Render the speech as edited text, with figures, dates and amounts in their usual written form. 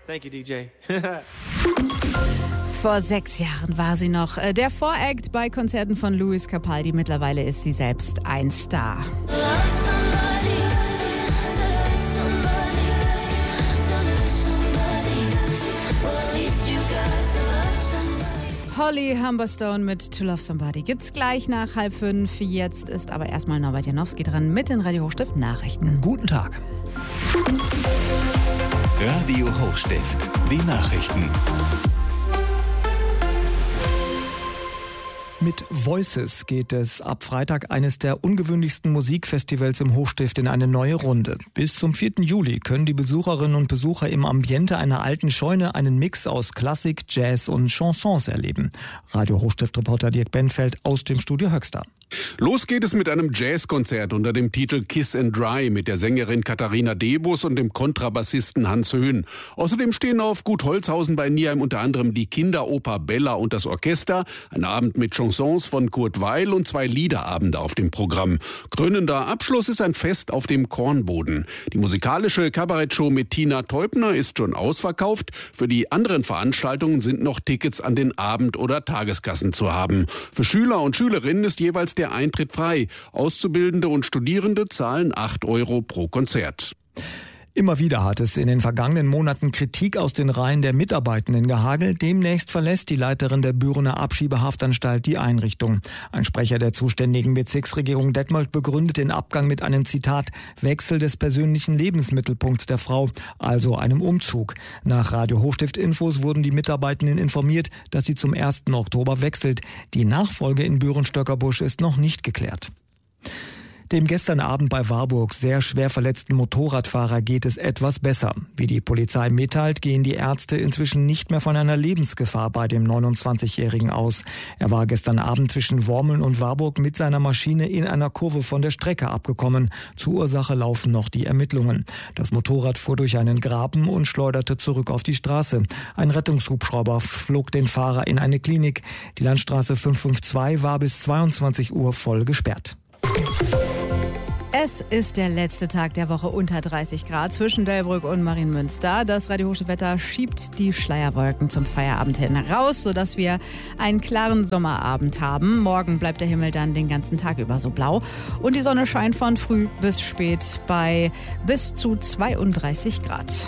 Thank you, DJ. Vor 6 Jahren war sie noch der Voract bei Konzerten von Lewis Capaldi. Mittlerweile ist sie selbst ein Star. Holly Humberstone mit To Love Somebody gibt's gleich nach 4:30. Jetzt ist aber erstmal Norbert Janowski dran mit den Radio Hochstift Nachrichten. Guten Tag. Radio Hochstift, die Nachrichten. Mit Voices geht es ab Freitag, eines der ungewöhnlichsten Musikfestivals im Hochstift, in eine neue Runde. Bis zum 4. Juli können die Besucherinnen und Besucher im Ambiente einer alten Scheune einen Mix aus Klassik, Jazz und Chansons erleben. Radio Hochstift-Reporter Dirk Benfeld aus dem Studio Höxter. Los geht es mit einem Jazzkonzert unter dem Titel Kiss and Dry mit der Sängerin Katharina Debus und dem Kontrabassisten Hans Höhn. Außerdem stehen auf Gut Holzhausen bei Nierheim unter anderem die Kinderoper Bella und das Orchester, ein Abend mit Chansons von Kurt Weill und 2 Liederabende auf dem Programm. Krönender Abschluss ist ein Fest auf dem Kornboden. Die musikalische Kabarettshow mit Tina Teubner ist schon ausverkauft. Für die anderen Veranstaltungen sind noch Tickets an den Abend- oder Tageskassen zu haben. Für Schüler und Schülerinnen ist jeweils der Eintritt frei. Auszubildende und Studierende zahlen 8 € pro Konzert. Immer wieder hat es in den vergangenen Monaten Kritik aus den Reihen der Mitarbeitenden gehagelt. Demnächst verlässt die Leiterin der Bürener Abschiebehaftanstalt die Einrichtung. Ein Sprecher der zuständigen Bezirksregierung Detmold begründet den Abgang mit einem Zitat Wechsel des persönlichen Lebensmittelpunkts der Frau, also einem Umzug. Nach Radio Hochstift Infos wurden die Mitarbeitenden informiert, dass sie zum 1. Oktober wechselt. Die Nachfolge in Büren-Stöckerbusch ist noch nicht geklärt. Dem gestern Abend bei Warburg sehr schwer verletzten Motorradfahrer geht es etwas besser. Wie die Polizei mitteilt, gehen die Ärzte inzwischen nicht mehr von einer Lebensgefahr bei dem 29-Jährigen aus. Er war gestern Abend zwischen Wormeln und Warburg mit seiner Maschine in einer Kurve von der Strecke abgekommen. Zur Ursache laufen noch die Ermittlungen. Das Motorrad fuhr durch einen Graben und schleuderte zurück auf die Straße. Ein Rettungshubschrauber flog den Fahrer in eine Klinik. Die Landstraße 552 war bis 22 Uhr voll gesperrt. Es ist der letzte Tag der Woche unter 30 Grad zwischen Delbrück und Marienmünster. Das Radio Hochstift Wetter schiebt die Schleierwolken zum Feierabend hin raus, sodass wir einen klaren Sommerabend haben. Morgen bleibt der Himmel dann den ganzen Tag über so blau. Und die Sonne scheint von früh bis spät bei bis zu 32 Grad.